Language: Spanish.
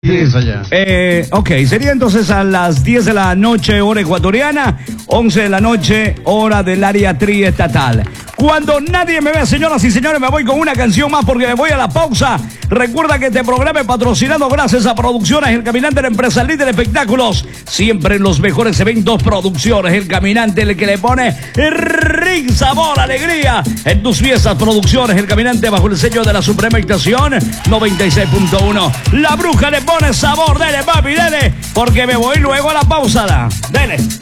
Ok, sería entonces a las 10 de la noche hora ecuatoriana, 11 de la noche hora del área triestatal. Cuando nadie me ve, señoras y señores, me voy con una canción más porque me voy a la pausa. Recuerda que este programa es patrocinado gracias a Producciones El Caminante, la empresa líder de espectáculos. Siempre en los mejores eventos, Producciones El Caminante, el que le pone sabor, alegría en tus fiestas. Producciones El Caminante, bajo el sello de la Suprema Estación 96.1. La Bruja le pone sabor, dele papi, dele, porque me voy luego a la pausa. Dele.